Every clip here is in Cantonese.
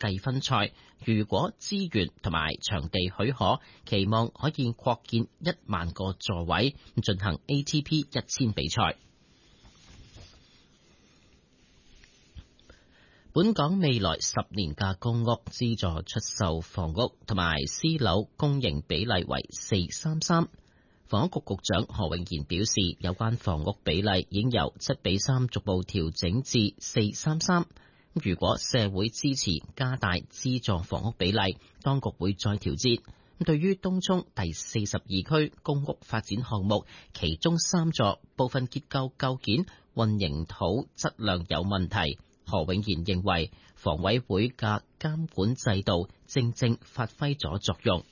計分賽，如果資源同埋場地許可，期望可以擴建1萬個座位，進行 ATP 1000比賽。本港未來10年嘅公屋資助出售房屋同埋私樓公營比例為4:33。房屋局局長何永賢表示，有關房屋比例已經由7:3逐步調整至4:33。如果社會支持加大資助房屋比例，當局會再調節。對於東涌第42區公屋發展項目，其中3座部分結構構件混凝土質量有問題，何永賢認為房委會嘅監管制度正發揮咗作用。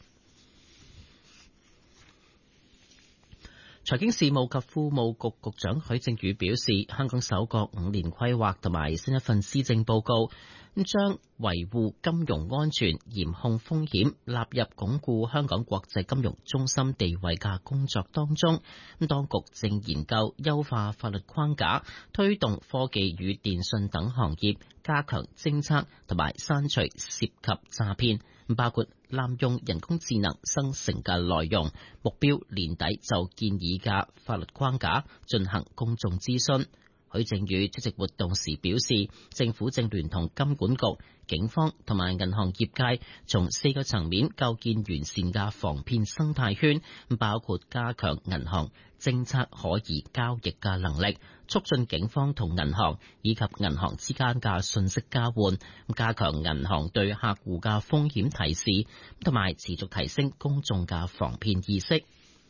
財經事務及庫務局局長許正宇表示，香港首個5年規劃同埋新一份施政報告將維護金融安全、嚴控風險納入鞏固香港國際金融中心地位嘅工作當中。當局正研究優化法律框架，推動科技與電訊等行業加強偵測同埋刪除涉及詐騙，包括濫用人工智能生成嘅內容。目標年底就建議嘅法律框架進行公眾諮詢。許正宇出席活動時表示，政府正聯同金管局、警方同埋銀行業界，從4個層面構建完善嘅防騙生態圈，包括加強銀行偵測可疑交易嘅能力，促進警方同銀行以及銀行之間嘅信息交換，加強銀行對客戶嘅風險提示，同埋持續提升公眾嘅防騙意識。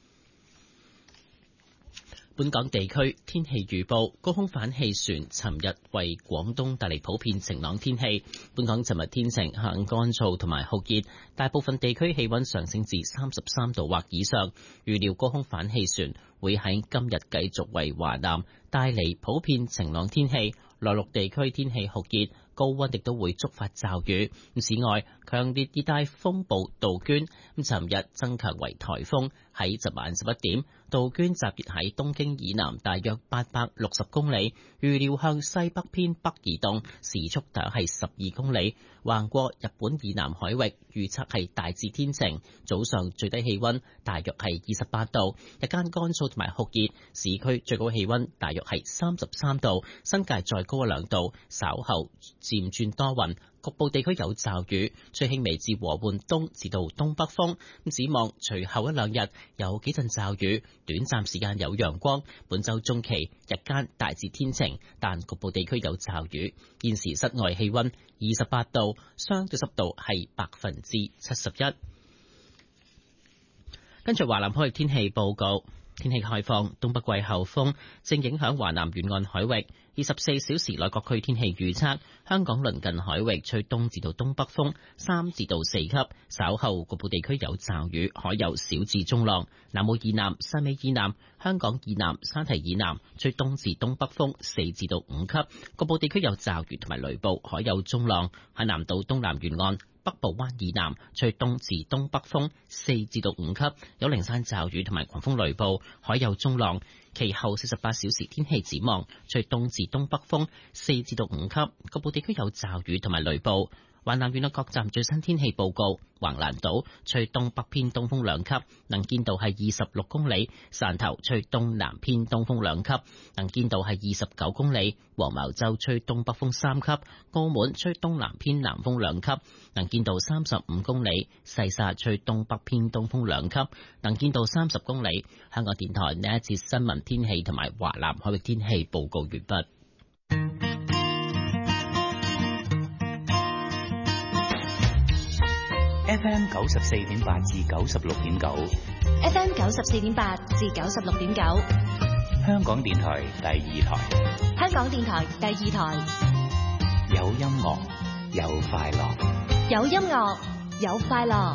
本港地區天氣預報，高空反氣旋尋日為廣東帶嚟普遍晴朗天氣。本港尋日天晴，下午乾燥同埋酷熱，大部分地區氣溫上升至33度或以上。預料高空反氣旋會喺今日繼續為華南帶嚟普遍晴朗天氣，內陸地區天氣酷熱，高溫亦都會觸發驟雨。此外，強烈熱帶風暴杜鵑尋日增強為颱風，喺昨晚11點，杜鵑集結喺東京以南大約860公里，預料向西北偏北移動，時速大約係12公里，橫過日本以南海域。預測係大致天晴，早上最低氣溫大約係28度，日間乾燥同埋酷熱，市區最高氣溫大約係33度，新界再高2度。稍後漸轉多雲，局部地區有驟雨，吹輕微至和緩東至到東北風。展望隨後1-2日有幾陣驟雨，短暫時間有陽光。本週中期日間大致天晴，但局部地區有驟雨。現時室外氣溫28度，相對濕度係71%。跟住華南海域天氣報告，天氣概況，東北季候風正影響華南沿岸海域。24小時內各區天氣預測，香港鄰近海域吹東至到東北風3至到4級，稍後局部地區有驟雨，海有小至中浪。南澳以南、汕尾以南、香港以南、山堤以南吹東至東北風4至到5級，局部地區有驟雨同埋雷暴，海有中浪。喺南島東南沿岸、北部灣以南吹東至東北風4至到5級，有零散驟雨同埋狂風雷暴，海有中浪。其後48小時天氣展望，吹東至東北風4至到5級，局部地區有驟雨同埋雷暴。華南沿岸各站最新天氣報告：橫瀾島吹東北偏東風2級，能見度係26公里；汕頭吹東南偏東風2級，能見度係29公里；黃茅洲吹東北風3級；澳門吹東南偏南風2級，能見度35公里；細沙吹東北偏東風2級，能見度30公里。香港電台呢一節新聞天氣同埋華南海域天氣報告完畢。 FM 94.8至96.9 ，FM 94.8至96.9， 香港電台第2台， 香港電台第2台， 有音樂，有快樂， 有音樂，有快樂。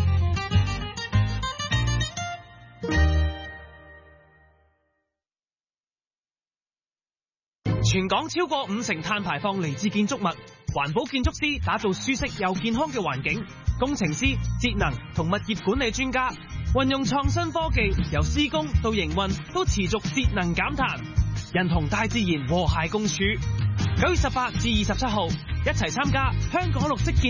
全港超過50%碳排放嚟自建築物，環保建築師打造舒適又健康嘅環境，工程師、節能同物業管理專家運用創新科技，由施工到營運都持續節能減碳，人同大自然和諧共處。9月18至27號，一齊參加香港綠色建